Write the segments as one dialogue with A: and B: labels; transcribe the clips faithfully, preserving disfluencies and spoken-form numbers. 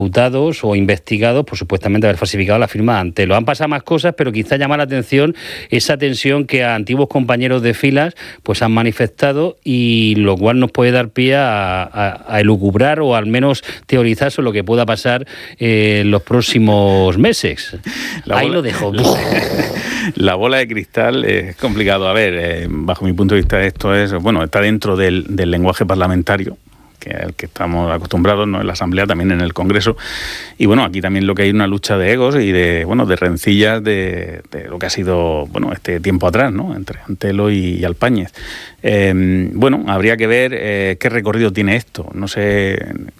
A: imputados o investigados por supuestamente haber falsificado la firma de Antelo. Han pasado más cosas, pero quizá llama la atención esa tensión que a antiguos compañeros de filas pues han manifestado, y lo cual nos puede dar pie a, a, a elucubrar o al menos teorizar sobre lo que pueda pasar eh, en los próximos meses. La Ahí bola, lo dejo.
B: La, la bola de cristal es complicado. A ver, eh, bajo mi punto de vista esto es, bueno, está dentro del, del lenguaje parlamentario, que al que estamos acostumbrados, ¿no?, en la Asamblea, también en el Congreso. Y bueno, aquí también lo que hay es una lucha de egos y de, bueno, de rencillas de, de lo que ha sido, bueno, este tiempo atrás, ¿no?, entre Antelo y, y Alpáñez. Eh, bueno, habría que ver eh, qué recorrido tiene esto. No sé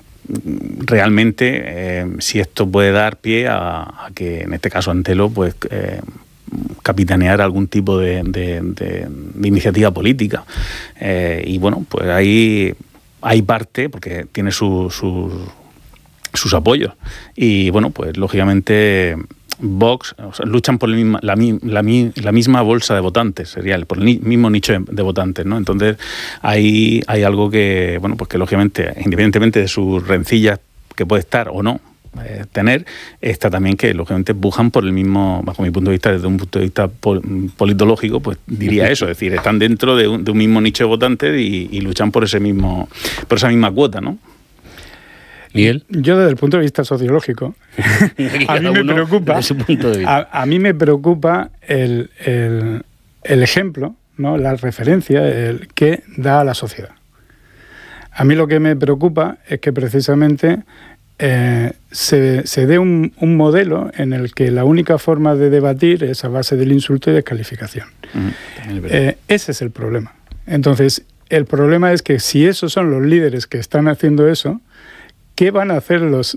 B: realmente eh, si esto puede dar pie a, a que, en este caso, Antelo, pues eh, capitanear algún tipo de, de, de, de iniciativa política. Eh, y bueno, pues ahí hay parte, porque tiene su, su, sus apoyos. Y bueno, pues lógicamente Vox, o sea, luchan por el misma, la, la, la misma bolsa de votantes, sería el, por el mismo nicho de, de votantes, ¿no? Entonces ahí hay algo que, bueno, pues que lógicamente, independientemente de sus rencillas que puede estar o no eh, tener, está también que lógicamente pujan por el mismo, bajo mi punto de vista, desde un punto de vista pol, politológico, pues diría eso, es decir, están dentro de un, de un mismo nicho de votantes y, y luchan por ese mismo, por esa misma cuota, ¿no?
A: Miguel.
C: Yo, desde el punto de vista sociológico, a mí me preocupa, a, a mí me preocupa el, el, el ejemplo, ¿no?, la referencia el que da a la sociedad. A mí lo que me preocupa es que precisamente eh, se, se dé un, un modelo en el que la única forma de debatir es a base del insulto y descalificación. Uh-huh. Eh, ese es el problema. Entonces, el problema es que si esos son los líderes que están haciendo eso, ¿qué van a hacer los,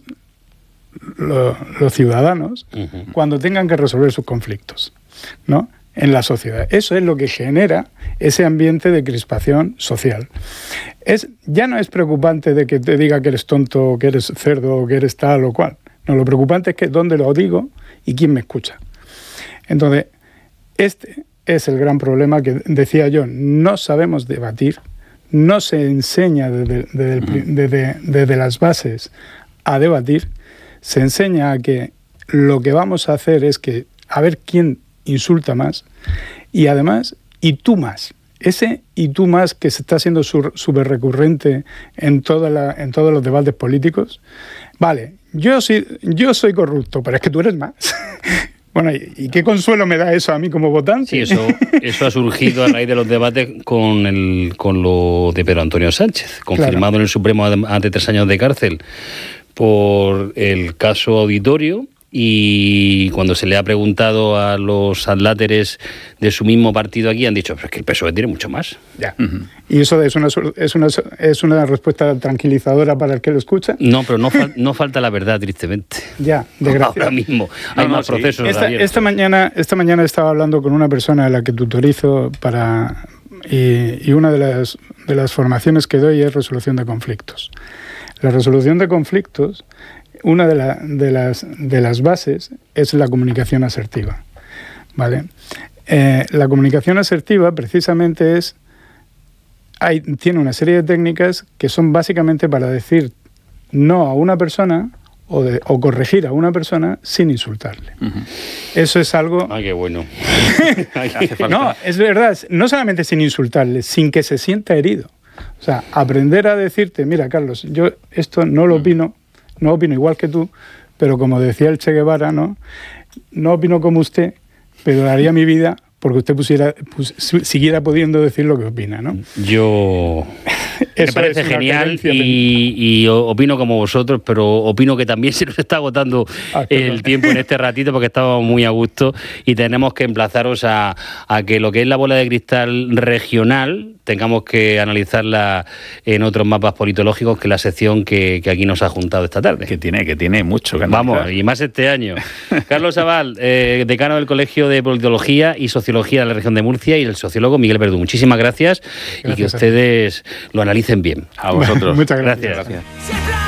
C: los, los ciudadanos uh-huh. cuando tengan que resolver sus conflictos, ¿no?, en la sociedad? Eso es lo que genera ese ambiente de crispación social. Es, ya no es preocupante de que te diga que eres tonto, que eres cerdo, o que eres tal o cual. No, lo preocupante es que dónde lo digo y quién me escucha. Entonces, este es el gran problema que decía yo. No sabemos debatir. No se enseña desde, desde, el, desde, desde las bases a debatir, se enseña a que lo que vamos a hacer es que a ver quién insulta más y además, y tú más. Ese y tú más que se está haciendo súper recurrente en, toda la, en todos los debates políticos. Vale, yo, sí, yo soy corrupto, pero es que tú eres más. Bueno, ¿y qué consuelo me da eso a mí como votante?
A: Sí, eso, eso ha surgido a raíz de los debates con el con lo de Pedro Antonio Sánchez, confirmado claro. en el Supremo ante tres años de cárcel por el caso Auditorio. Y cuando se le ha preguntado a los adláteres de su mismo partido aquí, han dicho, pero es que el P S O E tiene mucho más.
C: Ya. Uh-huh. ¿Y eso es una, es, una, es una respuesta tranquilizadora para el que lo escucha?
A: No, pero no, fal, no falta la verdad, tristemente.
C: Ya, desgraciadamente.
A: Ahora mismo hay no, más no, procesos.
C: Sí. Esta, esta, mañana, esta mañana estaba hablando con una persona a la que tutorizo para... Y, y una de las, de las formaciones que doy es resolución de conflictos. La resolución de conflictos... Una de, la, de, las, de las bases es la comunicación asertiva, ¿vale? Eh, la comunicación asertiva precisamente es, hay, tiene una serie de técnicas que son básicamente para decir no a una persona o, de, o corregir a una persona sin insultarle. Uh-huh. Eso es algo...
A: ¡Ay, qué bueno!
C: No, es verdad, no solamente sin insultarle, sin que se sienta herido. O sea, aprender a decirte, mira, Carlos, yo esto no lo opino, no opino igual que tú, pero como decía el Che Guevara, ¿no? No opino como usted, pero daría mi vida porque usted pusiera, pus, siguiera pudiendo decir lo que opina, ¿no?
A: Yo... Me parece genial y, y opino como vosotros, pero opino que también se nos está agotando ah, el tiempo en este ratito porque estamos muy a gusto y tenemos que emplazaros a, a que lo que es la bola de cristal regional tengamos que analizarla en otros mapas politológicos que la sección que, que aquí nos ha juntado esta tarde.
B: Que tiene, que tiene mucho que
A: analizar. Vamos, y más este año. Carlos Abal, eh, decano del Colegio de Politología y Sociología de la región de Murcia, y el sociólogo Miguel Verdú. Muchísimas gracias, gracias y que ustedes lo analicen bien.
B: A vosotros.
C: Muchas gracias.
A: Gracias. gracias.